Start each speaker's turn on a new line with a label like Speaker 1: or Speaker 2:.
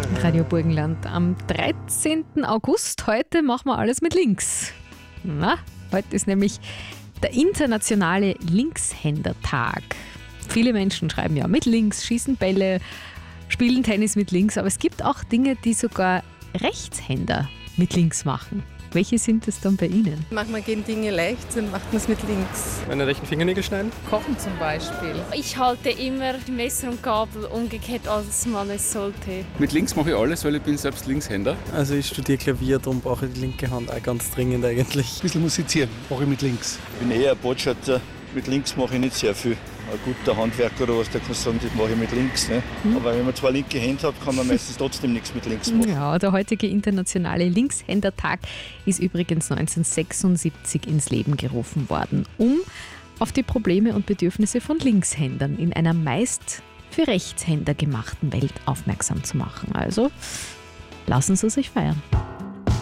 Speaker 1: Radio Burgenland am 13. August. Heute machen wir alles mit links. Na, heute ist nämlich der internationale Linkshändertag. Viele Menschen schreiben ja mit links, schießen Bälle, spielen Tennis mit links, aber es gibt auch Dinge, die sogar Rechtshänder mit links machen. Welche sind es dann bei Ihnen?
Speaker 2: Manchmal gehen Dinge leicht und macht man es mit links.
Speaker 3: Meine rechten Fingernägel schneiden.
Speaker 2: Kochen zum Beispiel.
Speaker 4: Ich halte immer die Messer und Gabel umgekehrt, als man es sollte.
Speaker 5: Mit links mache ich alles, weil ich bin selbst Linkshänder.
Speaker 3: Also ich studiere Klavier, darum brauche ich die linke Hand auch ganz dringend eigentlich.
Speaker 6: Ein bisschen musizieren, mache ich mit links.
Speaker 7: Ich bin eher ein Botschafter. Mit links mache ich nicht sehr viel. Ein guter Handwerker oder was, der kann sagen, das mache ich mit links. Ne? Aber wenn man zwei linke Hände hat, kann man meistens trotzdem nichts mit links machen.
Speaker 1: Ja, der heutige internationale Linkshändertag ist übrigens 1976 ins Leben gerufen worden, um auf die Probleme und Bedürfnisse von Linkshändern in einer meist für Rechtshänder gemachten Welt aufmerksam zu machen. Also lassen Sie sich feiern.